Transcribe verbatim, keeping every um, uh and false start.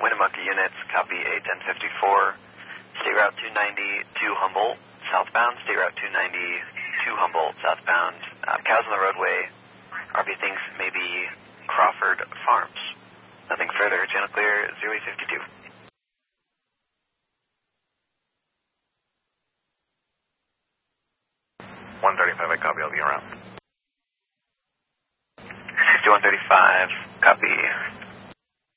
Winnemucca units, copy A ten fifty-four. State Route two ninety to Humboldt, southbound. State Route two ninety to Humboldt, southbound. Uh, cows on the roadway. R B thinks maybe Crawford Farms. Nothing further. Channel clear, zero eight fifty-two. one thirty-five, I copy, I'll be around. sixty-one thirty-five, copy.